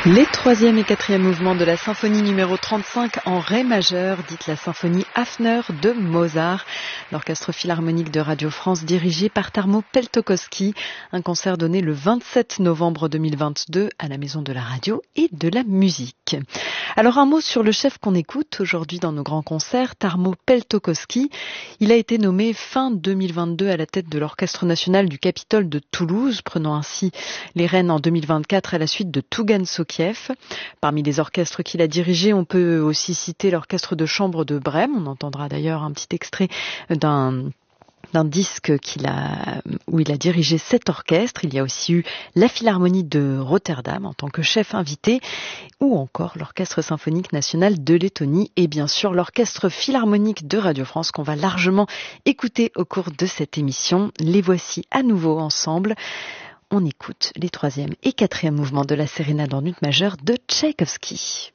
Les troisième et quatrième mouvements de la symphonie numéro 35 en ré majeur, dite la symphonie Hafner de Mozart, l'orchestre philharmonique de Radio France dirigé par Tarmo Peltokoski, un concert donné le 27 novembre 2022 à la Maison de la Radio et de la Musique. Alors un mot sur le chef qu'on écoute aujourd'hui dans nos grands concerts, Tarmo Peltokoski. Il a été nommé fin 2022 à la tête de l'Orchestre national du Capitole de Toulouse, prenant ainsi les rênes en 2024 à la suite de Tougan Sokiev. Parmi les orchestres qu'il a dirigés, on peut aussi citer l'orchestre de chambre de Brême. On entendra d'ailleurs un petit extrait d'un disque où il a dirigé cet orchestre. Il y a aussi eu la Philharmonie de Rotterdam en tant que chef invité, ou encore l'Orchestre symphonique national de Lettonie et bien sûr l'Orchestre philharmonique de Radio France qu'on va largement écouter au cours de cette émission. Les voici à nouveau ensemble. On écoute les troisième et quatrième mouvements de la sérénade en ut majeure de Tchaïkovski.